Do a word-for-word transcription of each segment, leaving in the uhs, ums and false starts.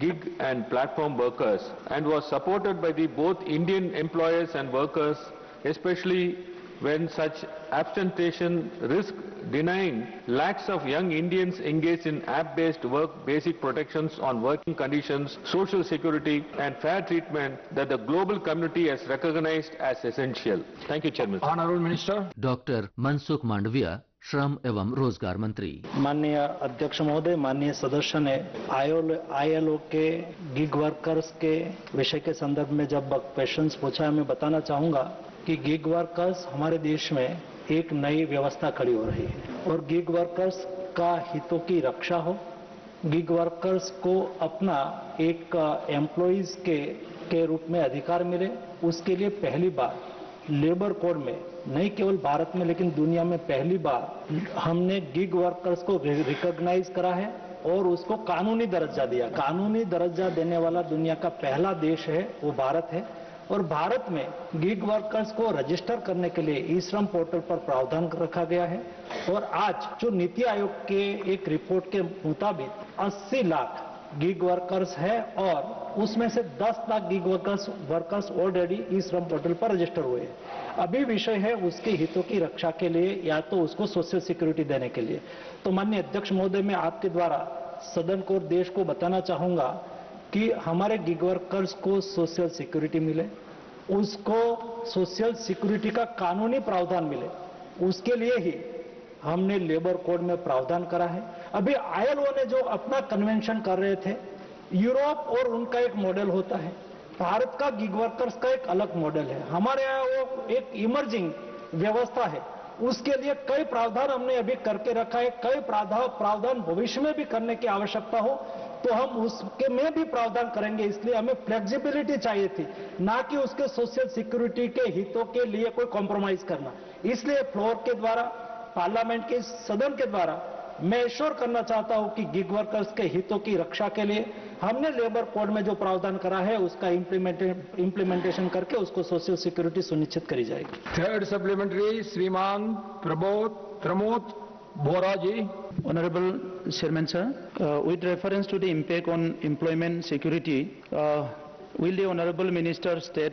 gig and platform workers and was supported by the both Indian employers and workers, especially when such abstention risk denying lakhs of young Indians engaged in app-based work basic protections on working conditions, social security and fair treatment that the global community has recognized as essential. Thank you, Chairman. Honorable Minister. Doctor Mansukh Mandaviya, श्रम एवं रोजगार मंत्री। माननीय अध्यक्ष महोदय, माननीय सदस्य ने आईएलओ के गिग वर्कर्स के विषय के संदर्भ में जब क्वेश्चंस पूछा, मैं बताना चाहूंगा कि गिग वर्कर्स हमारे देश में एक नई व्यवस्था खड़ी हो रही है और गिग वर्कर्स का हितों की रक्षा हो, गिग वर्कर्स को अपना एक एम्प्लॉइज के के रूप में अधिकार मिले, उसके लिए पहली बार लेबर कोड में, नहीं केवल भारत में लेकिन दुनिया में पहली बार हमने गिग वर्कर्स को रिकॉग्नाइज करा है और उसको कानूनी दर्जा दिया। कानूनी दर्जा देने वाला दुनिया का पहला देश है, वो भारत है। और भारत में गिग वर्कर्स को रजिस्टर करने के लिए ई श्रम पोर्टल पर प्रावधान रखा गया है और आज जो नीति आयोग के एक रिपोर्ट के मुताबिक अस्सी लाख गिग वर्कर्स है और उसमें से दस lakh gig workers workers already E श्रम पोर्टल पर रजिस्टर हुए हैं। अभी विषय है उसके हितों की रक्षा के लिए या तो उसको सोशल सिक्योरिटी देने के लिए। तो माननीय अध्यक्ष महोदय, मैं आपके द्वारा सदन को और देश को बताना चाहूंगा कि हमारे गिग वर्कर्स को सोशल सिक्योरिटी मिले, उसको सोशल सिक्योरिटी का कानूनी प्रावधान मिले, उसके लिए ही हमने लेबर कोड में प्रावधान करा है। अभी आईएलओ ने जो अपना कन्वेंशन कर रहे थे, यूरोप और उनका एक मॉडल होता है, भारत का गिग वर्कर्स का एक अलग मॉडल है। हमारे यहाँ वो एक इमर्जिंग व्यवस्था है, उसके लिए कई प्रावधान हमने अभी करके रखा है। कई प्रावधान भविष्य में भी करने की आवश्यकता हो तो हम उसके में भी प्रावधान करेंगे। इसलिए हमें फ्लेक्सिबिलिटी चाहिए थी, ना कि उसके सोशल सिक्योरिटी के हितों के लिए कोई कॉम्प्रोमाइज करना। इसलिए फ्लोर के द्वारा, पार्लियामेंट के सदन के द्वारा मैं एश्योर करना चाहता हूं कि गिग वर्कर्स के हितों की रक्षा के लिए हमने लेबर कोड में जो प्रावधान करा है उसका इम्प्लीमेंटेशन करके उसको सोशल सिक्योरिटी सुनिश्चित करी जाएगी। थर्ड सप्लीमेंट्री, श्रीमान प्रबोध प्रमोद बोरा जी। Honorable Chairman Sir, uh, with reference to the impact on employment security, uh, will the Honorable Minister state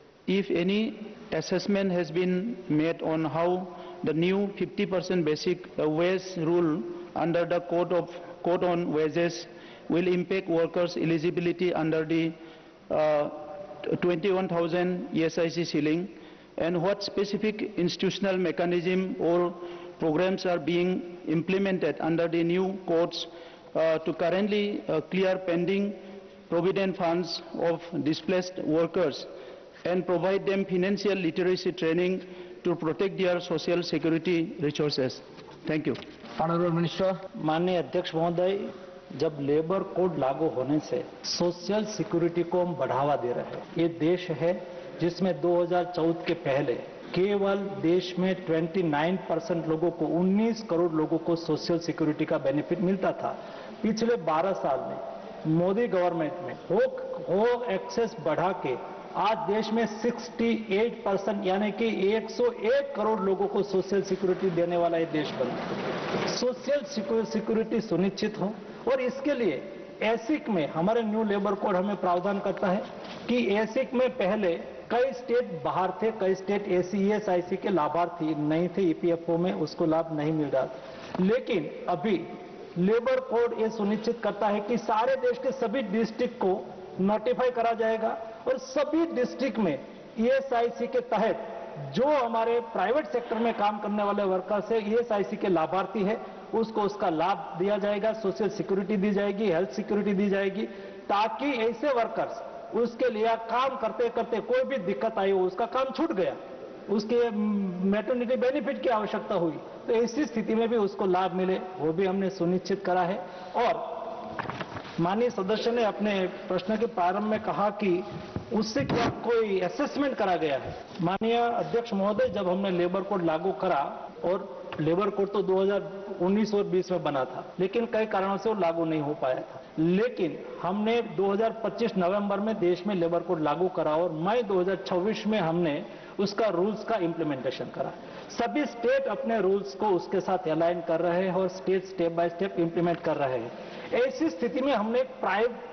if any assessment has been made on how the new fifty percent basic uh, wage rule under the Code of Code on Wages will impact workers' eligibility under the uh, twenty-one thousand E S I C ceiling, and what specific institutional mechanism or programs are being implemented under the new codes uh, to currently uh, clear pending provident funds of displaced workers and provide them financial literacy training to protect their social security resources. Thank you. Honorable Minister. माननीय अध्यक्ष महोदय, जब labour code लागू होने से social security को हम बढ़ावा दे रहे हैं। ये देश है जिसमें दो हज़ार चौदह के पहले केवल देश में उनतीस परसेंट लोगों को, उन्नीस करोड़ लोगों को सोशल सिक्योरिटी का बेनिफिट मिलता था। पिछले बारह साल में मोदी गवर्नमेंट में हो, हो एक्सेस बढ़ा के आज देश में अड़सठ परसेंट यानी कि एक सौ एक करोड़ लोगों को सोशल सिक्योरिटी देने वाला ये देश बना। सोशल सिक्योरिटी सुनिश्चित हो और इसके लिए एसिक में हमारे न्यू लेबर कोड हमें प्रावधान करता है कि एसिक में पहले कई स्टेट बाहर थे, कई स्टेट ईएसआईसी के लाभार्थी नहीं थे, ईपीएफओ में उसको लाभ नहीं मिल रहा था। लेकिन अभी लेबर कोड ये सुनिश्चित करता है कि सारे देश के सभी डिस्ट्रिक्ट को नोटिफाई करा जाएगा और सभी डिस्ट्रिक्ट में ईएसआईसी के तहत जो हमारे प्राइवेट सेक्टर में काम करने वाले वर्कर्स है, ईएसआईसी के लाभार्थी है, उसको उसका लाभ दिया जाएगा, सोशल सिक्योरिटी दी जाएगी, हेल्थ सिक्योरिटी दी जाएगी, ताकि ऐसे वर्कर्स उसके लिए काम करते करते कोई भी दिक्कत आई हो, उसका काम छूट गया, उसके मैटरनिटी बेनिफिट की आवश्यकता हुई तो ऐसी स्थिति में भी उसको लाभ मिले, वो भी हमने सुनिश्चित करा है। और माननीय सदस्य ने अपने प्रश्न के प्रारंभ में कहा कि उससे क्या कोई असेसमेंट करा गया है। माननीय अध्यक्ष महोदय, जब हमने लेबर कोड लागू करा, और लेबर कोड तो दो हज़ार उन्नीस और बीस में बना था, लेकिन कई कारणों से वो लागू नहीं हो पाया था, लेकिन हमने दो हज़ार पच्चीस नवंबर में देश में लेबर कोड लागू करा और मई दो हज़ार चौबीस में हमने उसका रूल्स का इम्प्लीमेंटेशन करा। सभी स्टेट अपने रूल्स को उसके साथ अलाइन कर रहे हैं और state step by step implement कर रहे हैं। ऐसी स्थिति में हमने प्राइवेट